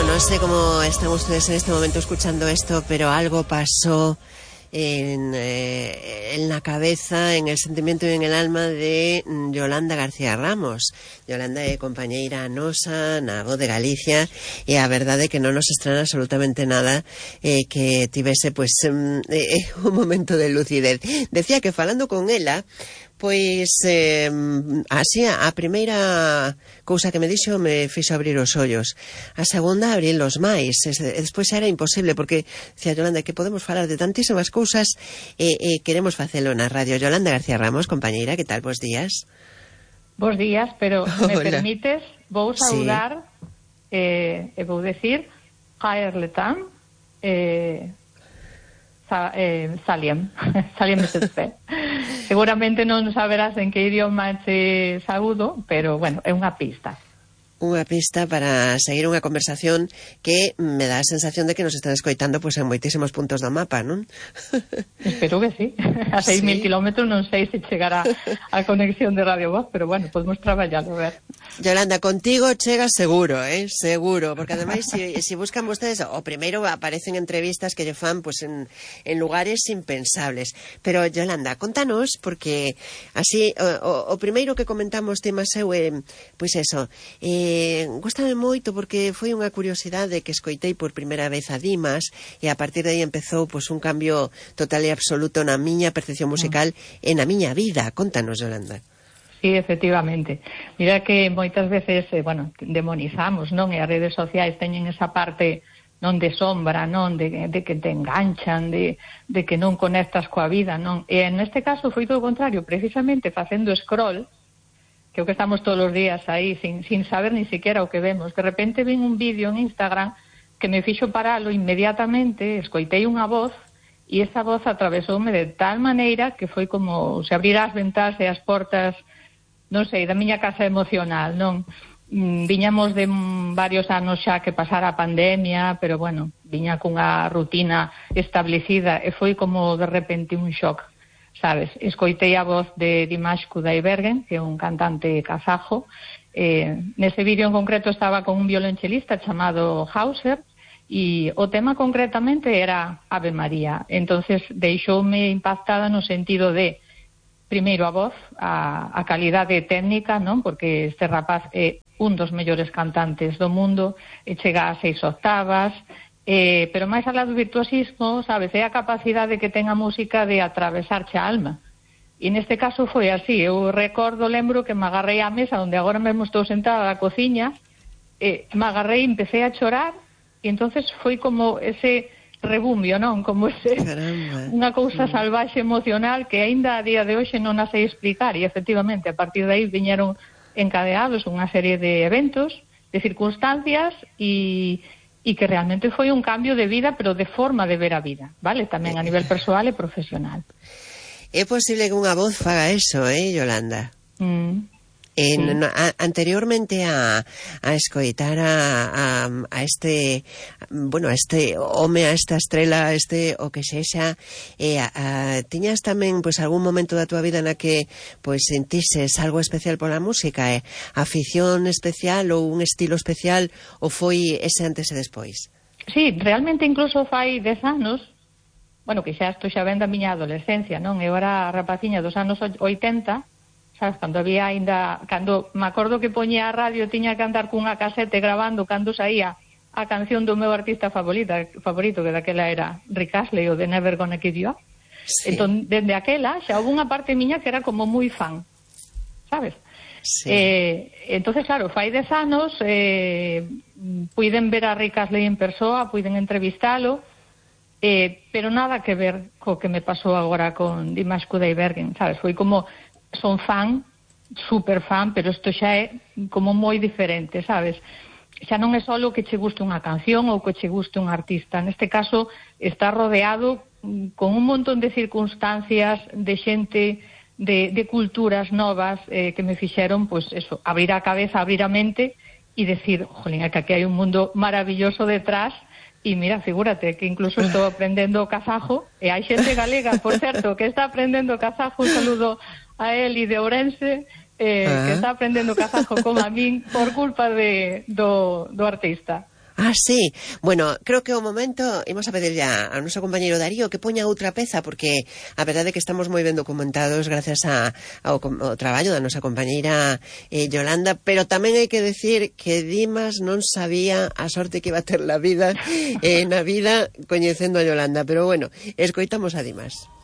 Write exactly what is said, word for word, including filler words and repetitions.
No sé cómo están ustedes en este momento escuchando esto, pero algo pasó en, eh, en la cabeza, en el sentimiento y en el alma de Yolanda García Ramos. Yolanda é compañeira nosa na Voz de Galicia e a verdade é que non nos estrana absolutamente nada eh, que tivese pues eh, un momento de lucidez. Decía que falando con ela, pois eh, así a primeira cousa que me dixo me fixo abrir os ollos, a segunda abrirlos máis, e despois era imposible porque decía Yolanda que podemos falar de tantísimas cousas e eh, eh, queremos facelo na radio. Yolanda García Ramos, compañeira, que tal? Bos días. Bos días, pero se me permites vou saudar sí. eh, e vou decir Jair Letam eh Sa, eh, Saliem Saliem de Setsé. Seguramente non saberás en que idioma te saúdo, pero bueno, é unha pista. Unha pista para seguir unha conversación que me dá a sensación de que nos están escoitando pues, en moitísimos puntos do mapa, non? Espero que sí. A seis mil sí. kilómetros non sei se chegará a conexión de Radio Voz, pero bueno, podemos traballarlo, a ver. Yolanda, contigo chega seguro, eh? Seguro, porque ademais se si, si buscan vostedes, o primeiro aparecen entrevistas que lle fan pues, en, en lugares impensables. Pero Yolanda, contanos, porque así, o, o, o primeiro que comentamos temas eu, eh, pois pues eso, eh, Eh, gústame moito porque foi unha curiosidade que escoitei por primeira vez a Dimas e a partir de aí empezou pues, un cambio total e absoluto na miña percepción musical e na miña vida. Contanos, Yolanda. Sí, efectivamente. Mira que moitas veces, eh, bueno, demonizamos, non? E as redes sociais teñen esa parte non de sombra, non? De, de que te enganchan, de, de que non conectas coa vida, non? E neste caso foi todo o contrario, precisamente facendo scroll, que o que estamos todos os días aí sin, sin saber ni siquiera o que vemos. De repente vin un vídeo en Instagram que me fixo paralo inmediatamente, escoitei unha voz e esa voz atravesoume de tal maneira que foi como se abrir as ventas e as portas, non sei, da miña casa emocional, non? Viñamos de varios anos xa que pasara a pandemia, pero bueno, viña cunha rutina establecida e foi como de repente un shock. Sabes, escoitei a voz de Dimash Kudaibergen, que é un cantante kazajo. Eh, nese vídeo en concreto estaba con un violonchelista chamado Hauser e o tema concretamente era Ave María. Entonces deixoume impactada no sentido de, primeiro a voz, a, a calidade técnica, non? Porque este rapaz é un dos mellores cantantes do mundo, e chega a seis octavas. Eh, pero máis alá do virtuosismo, sabes, é a capacidade que ten a música de atravesarche a alma. E neste caso foi así. Eu recordo, lembro que me agarrei á mesa onde agora mesmo estou sentada na cociña, eh, me agarrei e empecé a chorar, e entonces foi como ese rebumbio, non? Como ese, unha cousa salvaxe emocional que aínda a día de hoxe non a sei explicar, e efectivamente a partir de aí viñeron encadeados unha serie de eventos, de circunstancias e e que realmente foi un cambio de vida, pero de forma de ver a vida, vale? Tamén a nivel persoal e profesional. É posible que unha voz faga eso, eh, Yolanda? Mm. En, sí. a, anteriormente a, a escoitar a, a, a este bueno, a este home, a esta estrela, a este o que sexa, eh, a, a, tiñas tamén pois, algún momento da tua vida na que pois, sentises algo especial pola música, eh? Afición especial ou un estilo especial, ou foi ese antes e despois? Sí, realmente incluso fai dez anos, bueno, que xa estou xa vendo a miña adolescencia, non? Eu era rapaciña dos anos oitenta, sabes, cando había ainda, cando me acordo que poñía a radio, tiña que andar cunha casete grabando cando saía a canción do meu artista favorita, favorito, que daquela era Rick Astley, o de Never Gonna Give You Up. Sí. Entón, dende aquela, xa houve unha parte miña que era como moi fan, sabes? Sí. Eh, entonces, claro, fai dez anos, eh, puiden ver a Rick Astley en persoa, puiden entrevistalo, eh, pero nada que ver co que me pasou agora con Dimash Kudaibergen, sabes? Foi como... son fan, super fan, pero isto xa é como moi diferente, sabes? Xa non é só que che guste unha canción ou que che guste un artista. Neste caso, está rodeado con un montón de circunstancias, de xente, de, de culturas novas eh, que me fixeron, pois, eso, abrir a cabeza, abrir a mente e decir, jolín, que aquí hai un mundo maravilloso detrás. E mira, figúrate que incluso estou aprendendo kazajo, e hai xente galega, por certo, que está aprendendo kazajo. Un saludo a Eli de Ourense, eh, uh-huh. que está aprendendo kazajo como a min por culpa de, do, do artista. Ah, sí. Bueno, creo que o momento imos a pedirle a noso compañeiro Darío que poña outra peza, porque a verdade é que estamos moi ben documentados gracias a, ao, ao traballo da nosa compañeira eh, Yolanda, pero tamén hai que decir que Dimas non sabía a sorte que iba a ter la vida eh, na vida coñecendo a Yolanda, pero bueno, escoitamos a Dimas.